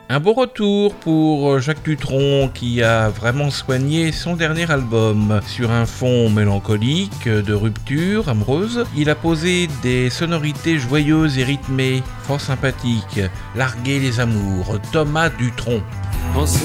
Un beau retour pour Jacques Dutronc qui a vraiment soigné son dernier album. Sur un fond mélancolique de rupture amoureuse, il a posé des sonorités joyeuses et rythmées, fort sympathiques. Larguer les amours, Thomas Dutronc.